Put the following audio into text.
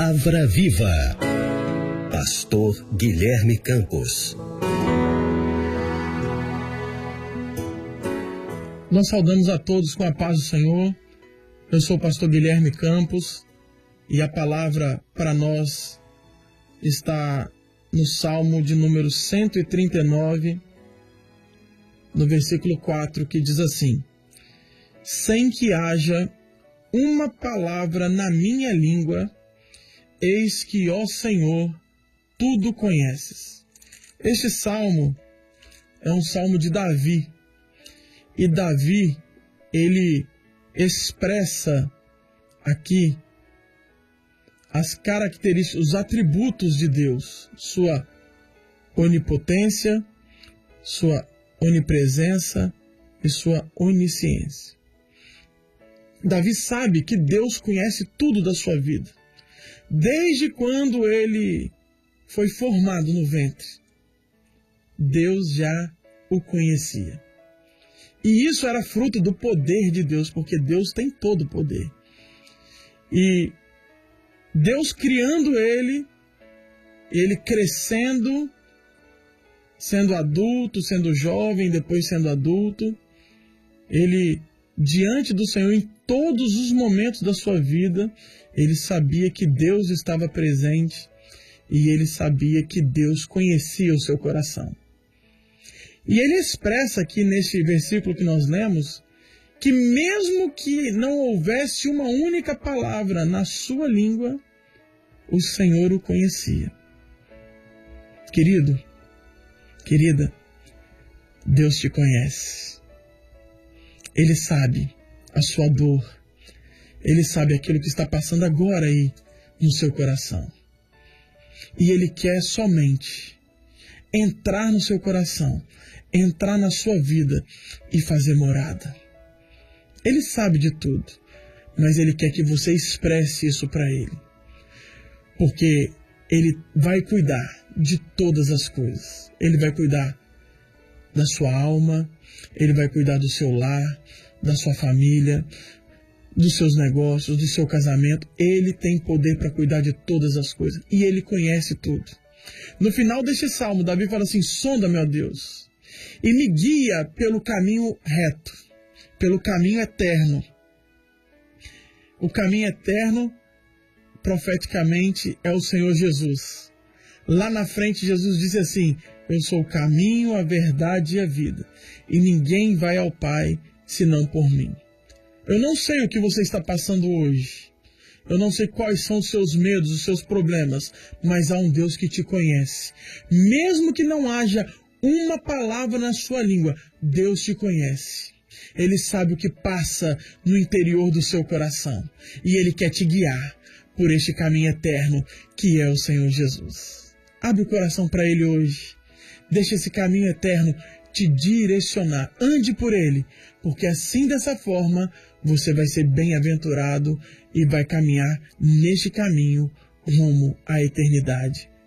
Palavra Viva. Pastor Guilherme Campos. Nós saudamos a todos com a paz do Senhor. Eu sou o pastor Guilherme Campos e a palavra para nós está no Salmo de número 139, no versículo 4, que diz assim: sem que haja uma palavra na minha língua, eis que, ó Senhor, tudo conheces. Este salmo é um salmo de Davi. E Davi, ele expressa aqui as características, os atributos de Deus, sua onipotência, sua onipresença e sua onisciência. Davi sabe que Deus conhece tudo da sua vida. Desde quando ele foi formado no ventre, Deus já o conhecia. E isso era fruto do poder de Deus, porque Deus tem todo o poder. E Deus criando ele crescendo, sendo adulto, sendo jovem, depois sendo adulto, ele, diante do Senhor, em todos os momentos da sua vida, ele sabia que Deus estava presente e ele sabia que Deus conhecia o seu coração. E ele expressa aqui neste versículo que nós lemos, que mesmo que não houvesse uma única palavra na sua língua, o Senhor o conhecia. Querido, querida, Deus te conhece. Ele sabe a sua dor. Ele sabe aquilo que está passando agora aí no seu coração. E Ele quer somente entrar no seu coração, entrar na sua vida e fazer morada. Ele sabe de tudo, mas Ele quer que você expresse isso para Ele. Porque Ele vai cuidar de todas as coisas. Ele vai cuidar da sua alma, Ele vai cuidar do seu lar, da sua família, dos seus negócios, do seu casamento. Ele tem poder para cuidar de todas as coisas. E Ele conhece tudo. No final deste salmo, Davi fala assim: sonda-me, ó Deus, e me guia pelo caminho reto, pelo caminho eterno. O caminho eterno, profeticamente, é o Senhor Jesus. Lá na frente, Jesus disse assim: eu sou o caminho, a verdade e a vida, e ninguém vai ao Pai senão por mim. Eu não sei o que você está passando hoje. Eu não sei quais são os seus medos, os seus problemas, mas há um Deus que te conhece. Mesmo que não haja uma palavra na sua língua, Deus te conhece. Ele sabe o que passa no interior do seu coração. E Ele quer te guiar por este caminho eterno que é o Senhor Jesus. Abre o coração para Ele hoje. Deixa esse caminho eterno te direcionar. Ande por Ele, porque assim, dessa forma, você vai ser bem-aventurado e vai caminhar neste caminho rumo à eternidade